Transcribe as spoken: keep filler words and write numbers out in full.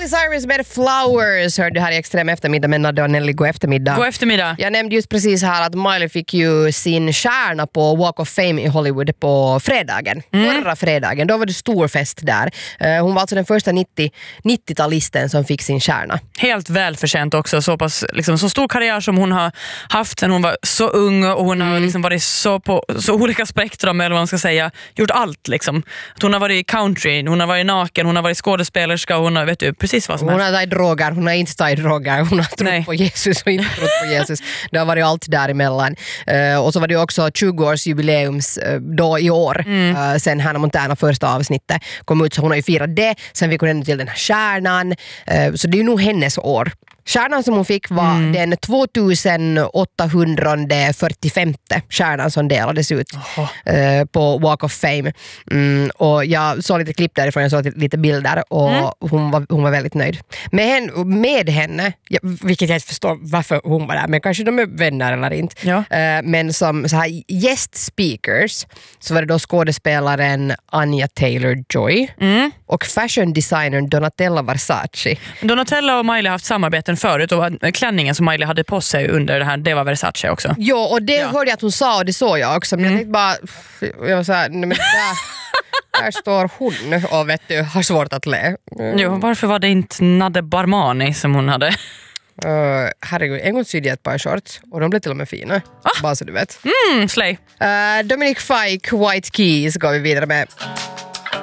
Miley Cyrus med Flowers hörde du här i Extrem eftermiddag med Nadja och Nelly. God eftermiddag. God eftermiddag. Jag nämnde just precis här att Miley fick ju sin stjärna på Walk of Fame i Hollywood på fredagen. Mm. Förra fredagen. Då var det stor fest där. Hon var alltså den första nittiotalisten som fick sin stjärna. Helt välförtjänt också. Så pass, liksom, så stor karriär som hon har haft sen hon var så ung och hon mm. har liksom varit så på så olika spektrum eller vad man ska säga. Gjort allt liksom. Att hon har varit i country, hon har varit naken, hon har varit skådespelerska, hon har vet du, precis vad som Hon helst. har tagit droger, hon har inte tagit droger, hon har trott Nej. på Jesus och inte trott på Jesus. Det har varit allt däremellan. Uh, och så var det ju också tjugo-årsjubileums uh, då i år. Mm. Uh, sen Hannah Montana första avsnittet kom ut, så hon har ju firat det. Sen fick hon ändå till den här stjärnan. Uh, så det är ju nog hennes år. Stjärnan som hon fick var mm. den tvåtusenåttahundrafyrtiofemte stjärnan som delades ut uh, på Walk of Fame. Mm, och jag såg lite klipp därifrån, jag såg lite bilder och mm. hon, var, hon var väldigt nöjd. Med henne, med henne ja, vilket jag inte förstår varför hon var där, men kanske de är vänner eller inte. Ja. Uh, men som så här guest speakers så var det då skådespelaren Anya Taylor-Joy mm. och fashion designern Donatella Versace. Donatella och Miley har haft samarbeten förut och klänningen som Miley hade på sig under det här, det var Versace också. Jo, och det ja. hörde jag att hon sa och det såg jag också. Men mm. jag tänkte bara, jag var så här, nej men där, där står hon och vet du, har svårt att le. Mm. Jo, varför var det inte Nade Barmani som hon hade? Uh, herregud, en gång sydde jag ett par shorts och de blev till och med fina. Ah. Bara så du vet. Mm, slay. Uh, Dominic Fike, White Keys går vi vidare med.